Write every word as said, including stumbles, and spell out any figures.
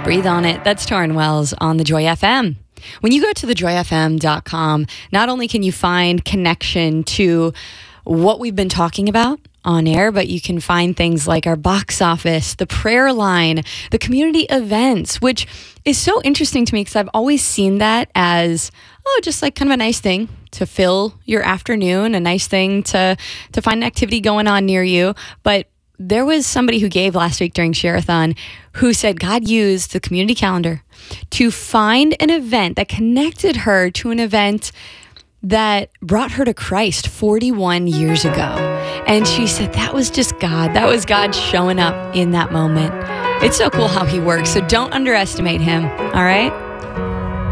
Breathe on It. That's Torrin Wells on the Joy F M. When you go to the joy f m dot com, not only can you find connection to what we've been talking about on air, but you can find things like our box office, the prayer line, the community events, which is so interesting to me because I've always seen that as, oh, just like kind of a nice thing to fill your afternoon, a nice thing to, to find an activity going on near you. But there was somebody who gave last week during Share-a-thon who said God used the community calendar to find an event that connected her to an event that brought her to Christ forty-one years ago. And she said that was just God. That was God showing up in that moment. It's so cool how he works. So don't underestimate him. All right?